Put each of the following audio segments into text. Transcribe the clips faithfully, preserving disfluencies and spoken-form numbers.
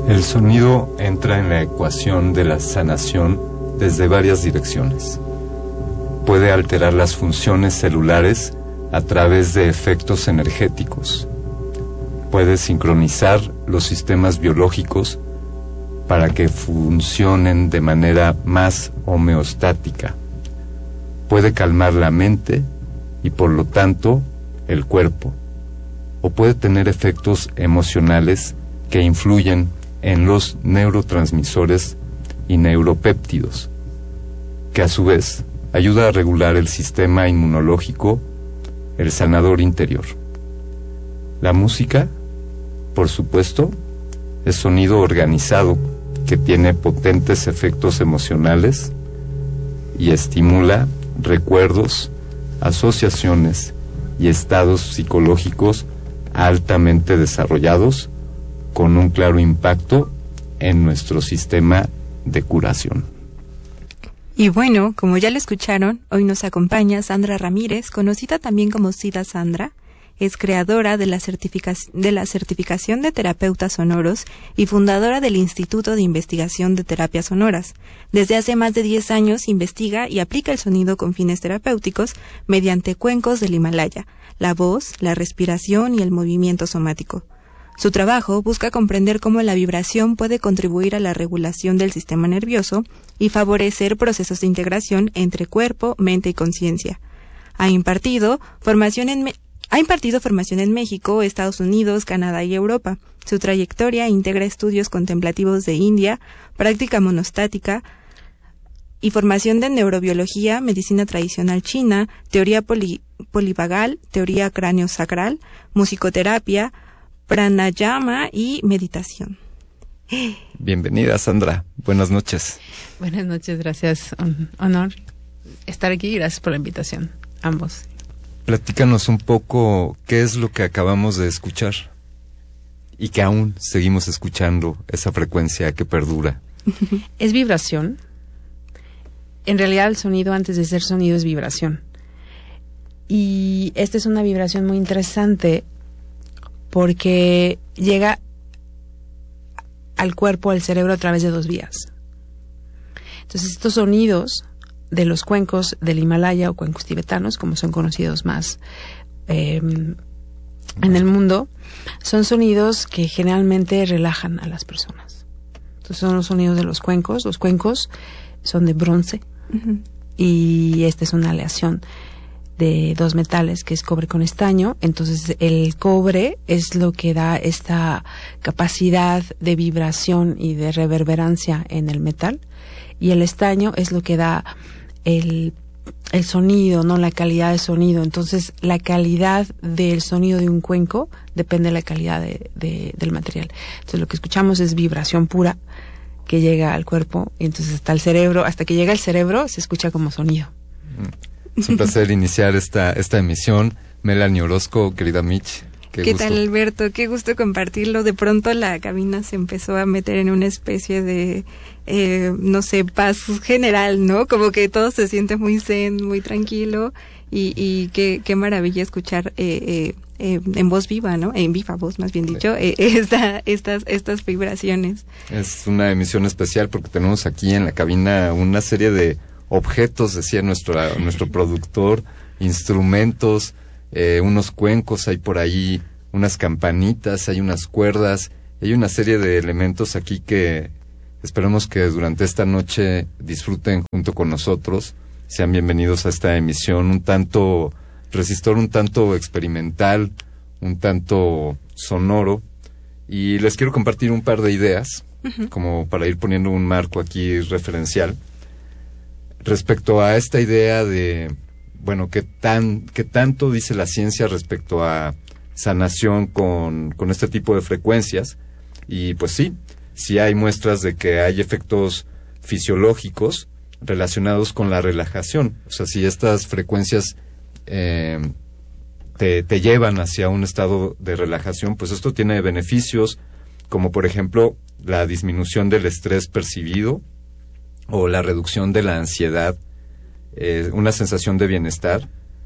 El sonido entra en la ecuación de la sanación desde varias direcciones. Puede alterar las funciones celulares a través de efectos energéticos. Puede sincronizar los sistemas biológicos para que funcionen de manera más homeostática. Puede calmar la mente y por lo tanto el cuerpo. O puede tener efectos emocionales que influyen en los neurotransmisores y neuropéptidos, que a su vez ayuda a regular el sistema inmunológico, el sanador interior. La música, por supuesto, es sonido organizado que tiene potentes efectos emocionales y estimula recuerdos, asociaciones y estados psicológicos altamente desarrollados con un claro impacto en nuestro sistema de curación. Y bueno, como ya lo escucharon, hoy nos acompaña Sandra Ramírez, conocida también como Sida Sandra. Es creadora de la, certifica- de la certificación de terapeutas sonoros y fundadora del Instituto de Investigación de Terapias Sonoras. Desde hace más de diez años investiga y aplica el sonido con fines terapéuticos mediante cuencos del Himalaya, la voz, la respiración y el movimiento somático. Su trabajo busca comprender cómo la vibración puede contribuir a la regulación del sistema nervioso y favorecer procesos de integración entre cuerpo, mente y conciencia. Ha impartido formación en me- ha impartido formación en México, Estados Unidos, Canadá y Europa. Su trayectoria integra estudios contemplativos de India, práctica monostática y formación de neurobiología, medicina tradicional china, teoría poli- polivagal, teoría cráneo-sacral, musicoterapia, pranayama y meditación. Bienvenida, Sandra. Buenas noches. Buenas noches, gracias. Un honor estar aquí. Gracias por la invitación, ambos. Platícanos un poco qué es lo que acabamos de escuchar y que aún seguimos escuchando, esa frecuencia que perdura. Es vibración. En realidad el sonido, antes de ser sonido, es vibración. Y esta es una vibración muy interesante porque llega al cuerpo, al cerebro, a través de dos vías. Entonces, estos sonidos de los cuencos del Himalaya o cuencos tibetanos, como son conocidos más eh, en el mundo, son sonidos que generalmente relajan a las personas. Entonces, son los sonidos de los cuencos. Los cuencos son de bronce. Uh-huh. Y esta es una aleación de dos metales, que es cobre con estaño. Entonces el cobre es lo que da esta capacidad de vibración y de reverberancia en el metal, y el estaño es lo que da el, el sonido, no la calidad de sonido. Entonces la calidad del sonido de un cuenco depende de la calidad de, de, del material. Entonces lo que escuchamos es vibración pura que llega al cuerpo, y entonces hasta el cerebro, hasta que llega al cerebro se escucha como sonido. Mm. Es un placer iniciar esta esta emisión. Melanie Orozco, querida Mitch. Qué, ¿Qué tal, Alberto? Qué gusto compartirlo. De pronto la cabina se empezó a meter en una especie de, eh, no sé, paz general, ¿no? Como que todo se siente muy zen, muy tranquilo, y, y qué, qué maravilla escuchar eh, eh, eh, en voz viva, ¿no? En viva voz, más bien dicho, eh, esta, estas, estas vibraciones. Es una emisión especial porque tenemos aquí en la cabina una serie de objetos, decía nuestro nuestro productor, instrumentos, eh, unos cuencos, hay por ahí unas campanitas, hay unas cuerdas, hay una serie de elementos aquí que esperemos que durante esta noche disfruten junto con nosotros. Sean bienvenidos a esta emisión un tanto resistor, un tanto experimental, un tanto sonoro, y les quiero compartir un par de ideas, uh-huh, como para ir poniendo un marco aquí referencial. Respecto a esta idea de, bueno, qué tan, qué tanto dice la ciencia respecto a sanación con, con este tipo de frecuencias, y pues sí, sí hay muestras de que hay efectos fisiológicos relacionados con la relajación. O sea, si estas frecuencias eh, te, te llevan hacia un estado de relajación, pues esto tiene beneficios, como por ejemplo la disminución del estrés percibido, o la reducción de la ansiedad, eh, una sensación de bienestar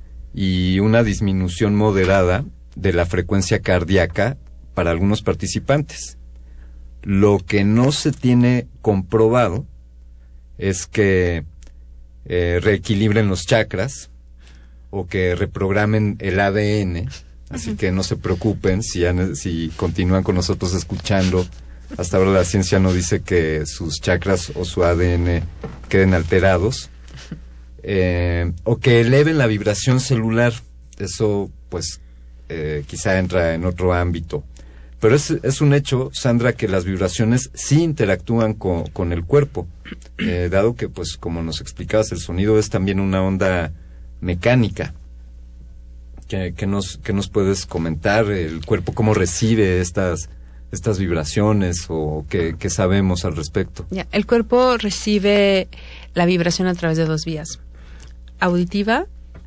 y una disminución moderada de la frecuencia cardíaca para algunos participantes. Lo que no se tiene comprobado es que eh, reequilibren los chakras o que reprogramen el A D N, así uh-huh. que no se preocupen si, han, si continúan con nosotros escuchando. Hasta ahora la ciencia no dice que sus chakras o su A D N queden alterados, eh, o que eleven la vibración celular. Eso pues eh, quizá entra en otro ámbito. Pero es, es un hecho, Sandra, que las vibraciones sí interactúan con, con el cuerpo, eh, dado que, pues, como nos explicabas, el sonido es también una onda mecánica. ¿Qué, qué nos, qué nos puedes comentar? ¿El cuerpo cómo recibe estas, estas vibraciones o qué, qué sabemos al respecto? Ya, el cuerpo recibe la vibración a través de dos vías, auditiva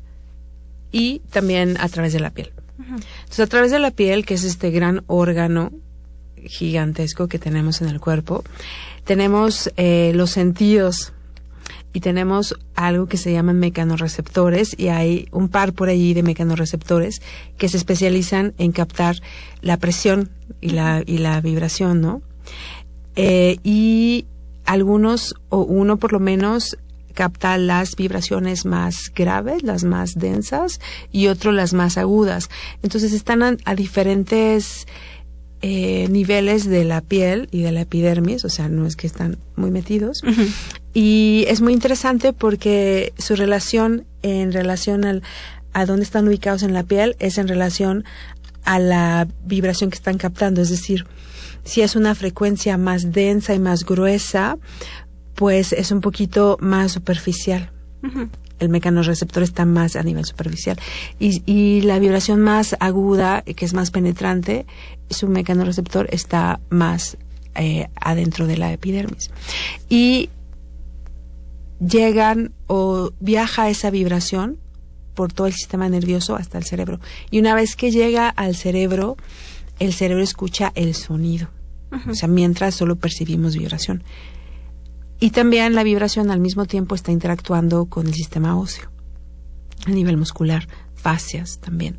y también a través de la piel. Entonces, a través de la piel, que es este gran órgano gigantesco que tenemos en el cuerpo, tenemos eh, los sentidos y tenemos algo que se llaman mecanorreceptores, y hay un par por ahí de mecanorreceptores que se especializan en captar la presión y la, y la vibración, ¿no? Eh, y algunos, o uno por lo menos, capta las vibraciones más graves, las más densas, y otro las más agudas. Entonces están a, a diferentes eh, niveles de la piel y de la epidermis, o sea, no es que están muy metidos. Uh-huh. Y es muy interesante porque su relación en relación al, a dónde están ubicados en la piel es en relación a la vibración que están captando. Es decir, si es una frecuencia más densa y más gruesa, pues es un poquito más superficial. Uh-huh. El mecanorreceptor está más a nivel superficial. Y, y la vibración más aguda, que es más penetrante, su mecanorreceptor está más eh, adentro de la epidermis. Y llegan o viaja esa vibración por todo el sistema nervioso hasta el cerebro. Y una vez que llega al cerebro, el cerebro escucha el sonido. Uh-huh. O sea, mientras solo percibimos vibración. Y también la vibración al mismo tiempo está interactuando con el sistema óseo, a nivel muscular, fascias también.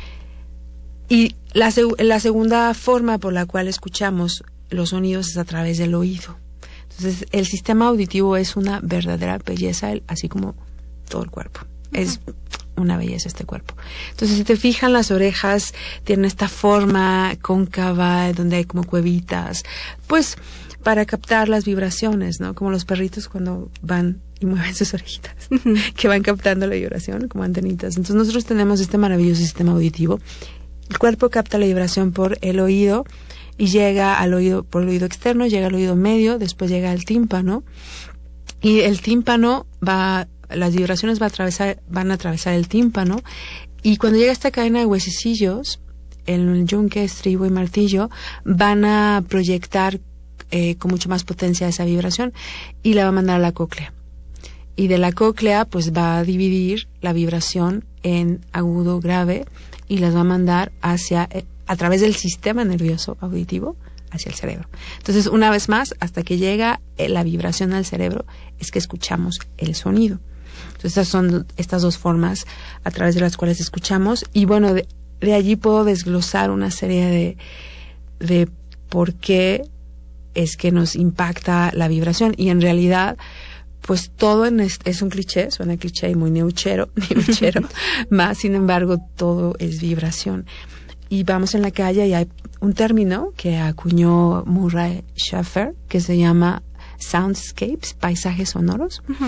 Y la, seg- la segunda forma por la cual escuchamos los sonidos es a través del oído. Entonces, el sistema auditivo es una verdadera belleza, así como todo el cuerpo. Uh-huh. Es una belleza este cuerpo. Entonces, si te fijan, las orejas tienen esta forma cóncava, donde hay como cuevitas, pues para captar las vibraciones, ¿no? Como los perritos cuando van y mueven sus orejitas, uh-huh. que van captando la vibración como antenitas. Entonces nosotros tenemos este maravilloso sistema auditivo. El cuerpo capta la vibración por el oído y llega al oído, por el oído externo, llega al oído medio, después llega al tímpano, y el tímpano va, las vibraciones va a atravesar, van a atravesar el tímpano, y cuando llega esta cadena de huesecillos, el yunque, estribo y martillo van a proyectar Eh, con mucho más potencia esa vibración y la va a mandar a la cóclea. Y de la cóclea pues va a dividir la vibración en agudo, grave, y las va a mandar hacia, eh, a través del sistema nervioso auditivo, hacia el cerebro. Entonces, una vez más, hasta que llega eh, la vibración al cerebro, es que escuchamos el sonido. Entonces, estas son estas dos formas a través de las cuales escuchamos. Y bueno, de, de allí puedo desglosar una serie de, de por qué es que nos impacta la vibración. Y en realidad, pues todo en es, es un cliché, suena cliché y muy neuchero, neuchero, más sin embargo todo es vibración. Y vamos en la calle y hay un término que acuñó Murray Schafer que se llama soundscapes, paisajes sonoros. Uh-huh.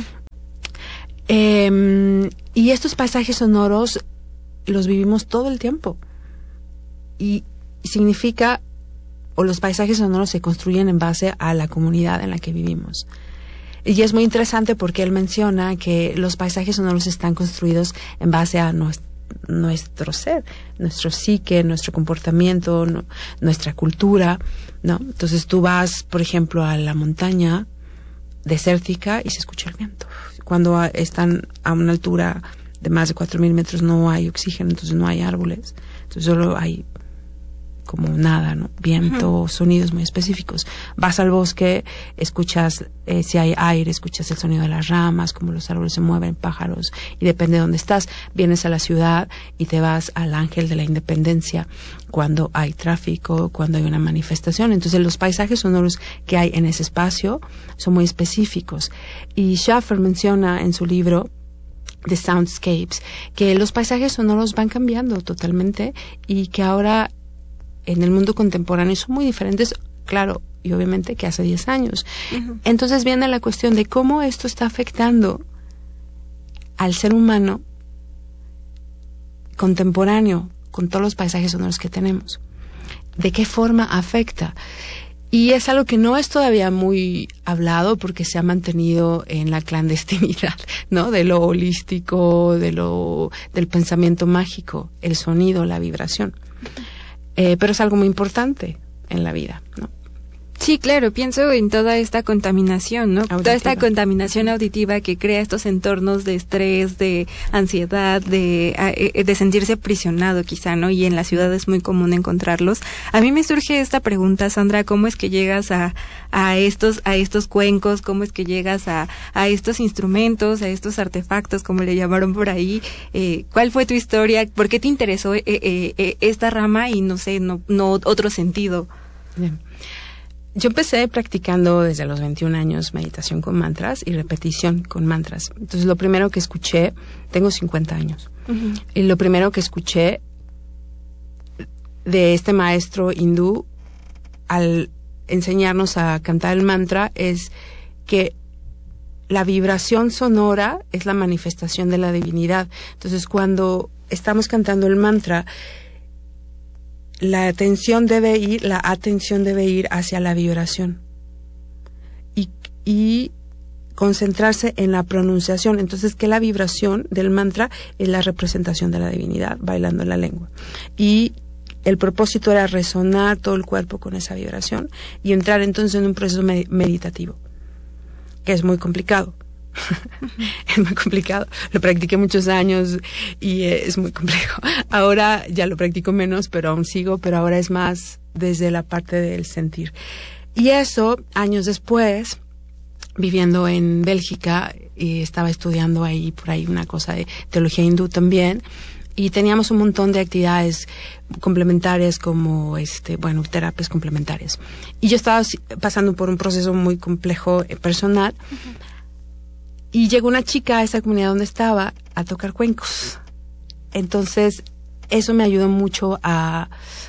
Eh, y estos paisajes sonoros los vivimos todo el tiempo. Y significa, o los paisajes sonoros se construyen en base a la comunidad en la que vivimos. Y es muy interesante porque él menciona que los paisajes sonoros están construidos en base a nuestro, nuestro ser, nuestro psique, nuestro comportamiento, no, nuestra cultura, ¿no? Entonces tú vas, por ejemplo, a la montaña desértica y se escucha el viento. Cuando a, están a una altura de más de cuatro mil metros no hay oxígeno, entonces no hay árboles, entonces solo hay como nada, ¿no? Viento, uh-huh. sonidos muy específicos. Vas al bosque, escuchas, eh, si hay aire, escuchas el sonido de las ramas, como los árboles se mueven, pájaros, y depende de dónde estás. Vienes a la ciudad y te vas al Ángel de la Independencia cuando hay tráfico, cuando hay una manifestación. Entonces los paisajes sonoros que hay en ese espacio son muy específicos. Y Schaffer menciona en su libro The Soundscapes que los paisajes sonoros van cambiando totalmente y que ahora en el mundo contemporáneo son muy diferentes, claro, y obviamente que hace diez años. Uh-huh. Entonces viene la cuestión de cómo esto está afectando al ser humano contemporáneo con todos los paisajes sonoros que tenemos. ¿De qué forma afecta? Y es algo que no es todavía muy hablado porque se ha mantenido en la clandestinidad, ¿no? De lo holístico, de lo, del pensamiento mágico, el sonido, la vibración. Eh, pero es algo muy importante en la vida, ¿no? Sí, claro, pienso en toda esta contaminación, ¿no? Auditiva. Toda esta contaminación auditiva que crea estos entornos de estrés, de ansiedad, de, de sentirse aprisionado quizá, ¿no? Y en la ciudad es muy común encontrarlos. A mí me surge esta pregunta, Sandra, ¿cómo es que llegas a, a estos, a estos cuencos? ¿Cómo es que llegas a, a estos instrumentos, a estos artefactos, como le llamaron por ahí? Eh, ¿Cuál fue tu historia? ¿Por qué te interesó eh, eh, eh, esta rama y no sé, no, no otro sentido? Bien. Yo empecé practicando desde los veintiún años meditación con mantras y repetición con mantras. Entonces, lo primero que escuché, tengo cincuenta años, uh-huh. y lo primero que escuché de este maestro hindú al enseñarnos a cantar el mantra es que la vibración sonora es la manifestación de la divinidad. Entonces, cuando estamos cantando el mantra, la atención debe ir, la atención debe ir hacia la vibración y, y concentrarse en la pronunciación. Entonces, que la vibración del mantra es la representación de la divinidad bailando en la lengua. Y el propósito era resonar todo el cuerpo con esa vibración y entrar entonces en un proceso med- meditativo, que es muy complicado. Es muy complicado. Lo practiqué muchos años y eh, es muy complejo. Ahora ya lo practico menos, pero aún sigo, pero ahora es más desde la parte del sentir. Y eso, años después, viviendo en Bélgica, y estaba estudiando ahí, por ahí, una cosa de teología hindú también, y teníamos un montón de actividades complementarias como, este, bueno, terapias complementarias. Y yo estaba pasando por un proceso muy complejo eh, personal. Uh-huh. Y llegó una chica a esa comunidad donde estaba a tocar cuencos. Entonces, eso me ayudó mucho a,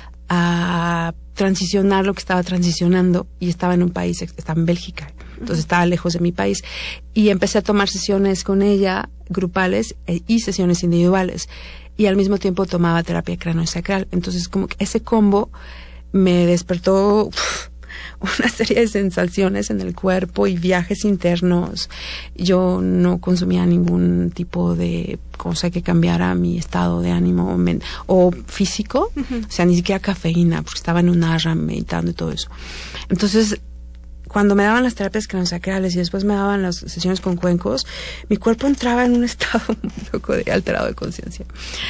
a transicionar lo que estaba transicionando. Y estaba en un país, estaba en Bélgica. Entonces, estaba lejos de mi país. Y empecé a tomar sesiones con ella, grupales, eh, y sesiones individuales. Y al mismo tiempo tomaba terapia craniosacral. Entonces, como que ese combo me despertó uf, una serie de sensaciones en el cuerpo y viajes internos. Yo no consumía ningún tipo de cosa que cambiara mi estado de ánimo o, men- o físico, uh-huh. O sea, ni siquiera cafeína, porque estaba en un ashram meditando y todo eso. Entonces, cuando me daban las terapias craniosacrales y después me daban las sesiones con cuencos, mi cuerpo entraba en un estado muy loco de alterado de conciencia.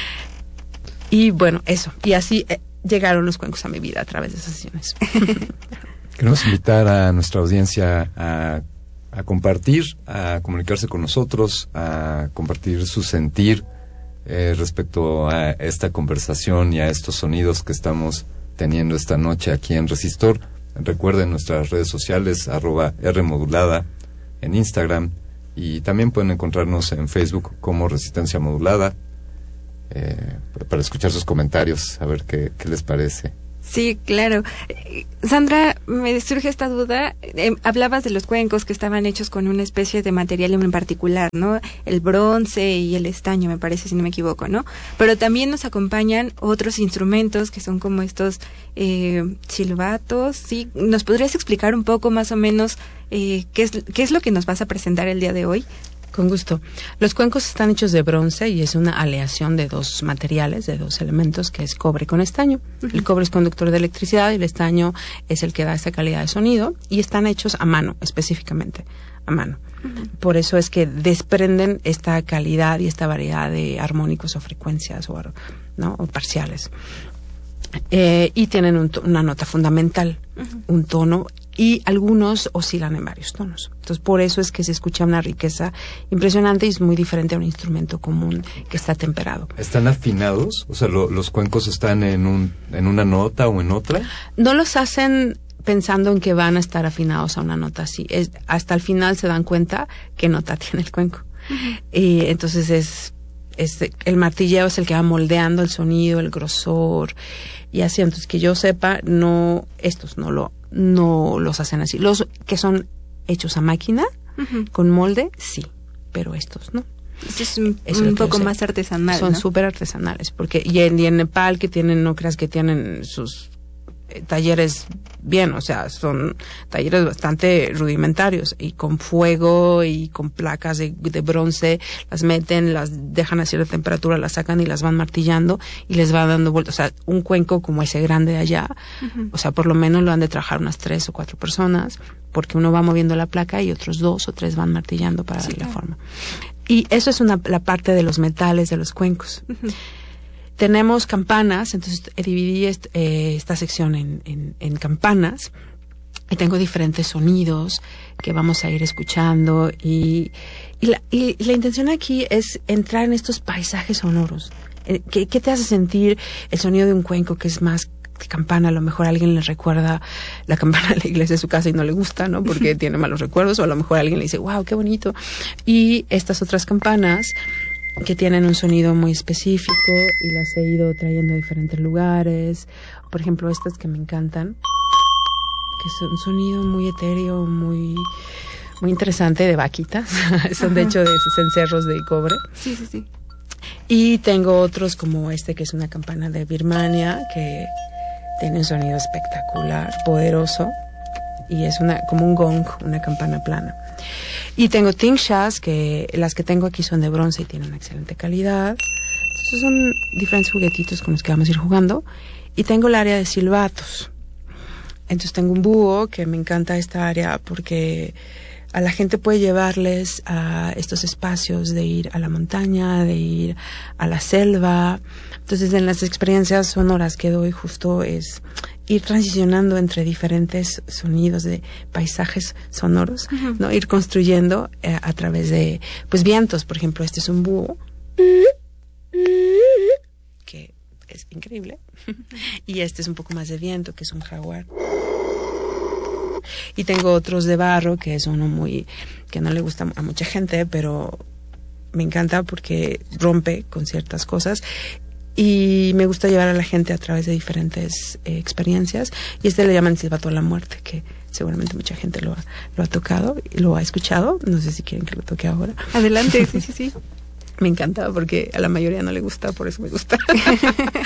Y bueno, eso. Y así eh, llegaron los cuencos a mi vida a través de esas sesiones. Queremos invitar a nuestra audiencia a, a compartir, a comunicarse con nosotros, a compartir su sentir eh, respecto a esta conversación y a estos sonidos que estamos teniendo esta noche aquí en Resistor. Recuerden nuestras redes sociales, arroba Rmodulada en Instagram, y también pueden encontrarnos en Facebook como Resistencia Modulada, eh, para escuchar sus comentarios, a ver qué, qué les parece. Sí, claro. Sandra, me surge esta duda. Eh, hablabas de los cuencos que estaban hechos con una especie de material en particular, ¿no? El bronce y el estaño, me parece, si no me equivoco, ¿no? Pero también nos acompañan otros instrumentos que son como estos eh, silbatos, ¿sí? ¿Nos podrías explicar un poco más o menos eh, qué es, qué es lo que nos vas a presentar el día de hoy? Con gusto. Los cuencos están hechos de bronce y es una aleación de dos materiales, de dos elementos, que es cobre con estaño. Uh-huh. El cobre es conductor de electricidad y el estaño es el que da esta calidad de sonido, y están hechos a mano, específicamente a mano. Uh-huh. Por eso es que desprenden esta calidad y esta variedad de armónicos o frecuencias o, ¿no? o parciales. eh, y tienen un to- una nota fundamental, uh-huh. un tono, y algunos oscilan en varios tonos. Entonces, por eso es que se escucha una riqueza impresionante y es muy diferente a un instrumento común que está temperado. ¿Están afinados? O sea, lo, ¿los cuencos están en un en una nota o en otra? No los hacen pensando en que van a estar afinados a una nota así. Es, hasta el final se dan cuenta qué nota tiene el cuenco. Uh-huh. Y entonces es, es el martilleo es el que va moldeando el sonido, el grosor y así. Entonces, que yo sepa, no estos no lo no los hacen así. Los que son hechos a máquina, uh-huh. con molde, sí, pero estos no. Esto es un, es un poco más artesanal, son ¿no? súper artesanales, porque y en, y en Nepal, que tienen, no creas que tienen sus eh, talleres bien, o sea, son talleres bastante rudimentarios, y con fuego y con placas de, de bronce, las meten, las dejan a cierta temperatura, las sacan y las van martillando y les va dando vueltas. O sea, un cuenco como ese grande de allá, uh-huh. o sea, por lo menos lo han de trabajar unas tres o cuatro personas, porque uno va moviendo la placa y otros dos o tres van martillando para sí, darle claro. la forma. Y eso es una, la parte de los metales de los cuencos. Uh-huh. Tenemos campanas, entonces eh, dividí est, eh, esta sección en, en, en campanas, y tengo diferentes sonidos que vamos a ir escuchando, y, y, la, y, y la intención aquí es entrar en estos paisajes sonoros. Eh, ¿qué, ¿Qué te hace sentir el sonido de un cuenco que es más que campana? A lo mejor a alguien le recuerda la campana de la iglesia de su casa y no le gusta, ¿no? Porque tiene malos recuerdos, o a lo mejor a alguien le dice, wow, qué bonito. Y estas otras campanas que tienen un sonido muy específico y las he ido trayendo a diferentes lugares. Por ejemplo, estas que me encantan, que son un sonido muy etéreo, muy muy interesante, de vaquitas. Son de hecho de esos cencerros de cobre. Sí, sí, sí. Y tengo otros como este, que es una campana de Birmania, que tiene un sonido espectacular, poderoso, y es una como un gong, una campana plana. Y tengo tingshas, que las que tengo aquí son de bronce y tienen una excelente calidad. Entonces son diferentes juguetitos con los que vamos a ir jugando. Y tengo el área de silbatos. Entonces tengo un búho, que me encanta esta área porque a la gente puede llevarles a estos espacios de ir a la montaña, de ir a la selva. Entonces, en las experiencias sonoras que doy, justo es ir transicionando entre diferentes sonidos de paisajes sonoros, uh-huh. ¿no? Ir construyendo eh, a través de, pues, vientos. Por ejemplo, este es un búho, que es increíble. Y este es un poco más de viento, que es un jaguar. Y tengo otros de barro, que es uno muy, que no le gusta a mucha gente, pero me encanta porque rompe con ciertas cosas. Y me gusta llevar a la gente a través de diferentes eh, experiencias. Y este le llaman silbato a la muerte, que seguramente mucha gente lo ha, lo ha tocado, lo ha escuchado. No sé si quieren que lo toque ahora. Adelante, sí, sí, sí. Me encanta porque a la mayoría no le gusta, por eso me gusta.